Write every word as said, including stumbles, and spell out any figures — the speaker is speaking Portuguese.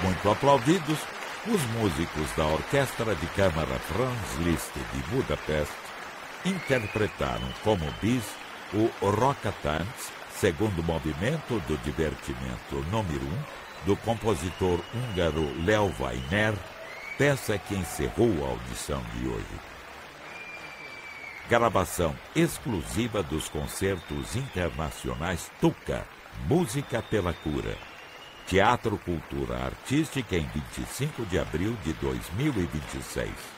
muito aplaudidos, os músicos da Orquestra de Câmara Franz Liszt de Budapeste interpretaram como bis o Rockatanz, segundo movimento do divertimento número um, do compositor húngaro Leo Weiner, peça que encerrou a audição de hoje. Gravação exclusiva dos concertos internacionais Tuca, Música pela Cura. Teatro Cultura Artística em vinte e cinco de abril de dois mil e vinte e seis.